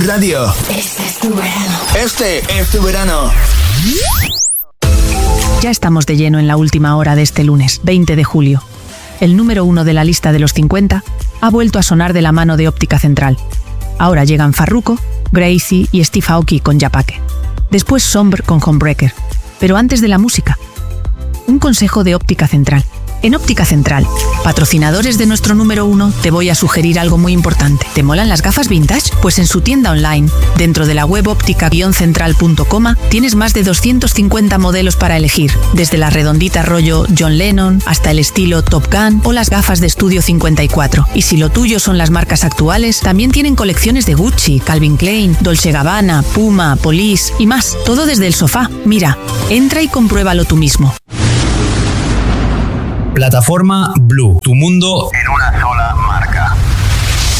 Radio. Este es tu verano. Este es tu verano. Ya estamos de lleno en la última hora de este lunes, 20 de julio. El número 1 de la lista de los 50 ha vuelto a sonar de la mano de Óptica Central. Ahora llegan Farruko, Gracie y Steve Aoki con Yapaque. Después Sombre con Homebreaker. Pero antes de la música, un consejo de Óptica Central. En Óptica Central, patrocinadores de nuestro número 1, te voy a sugerir algo muy importante. ¿Te molan las gafas vintage? Pues en su tienda online, dentro de la web óptica-central.com, tienes más de 250 modelos para elegir, desde la redondita rollo John Lennon hasta el estilo Top Gun o las gafas de estudio 54. Y si lo tuyo son las marcas actuales, también tienen colecciones de Gucci, Calvin Klein, Dolce & Gabbana, Puma, Police y más, todo desde el sofá. Mira, entra y compruébalo tú mismo. Plataforma Blue, tu mundo en una sola